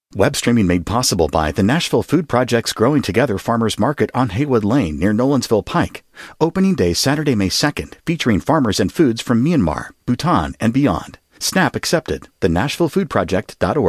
Web streaming made possible by the Nashville Food Project's Growing Together Farmers Market on Haywood Lane near Nolensville Pike. Opening day Saturday, May 2nd, featuring farmers and foods from Myanmar, Bhutan, and beyond. SNAP accepted. TheNashvilleFoodProject.org.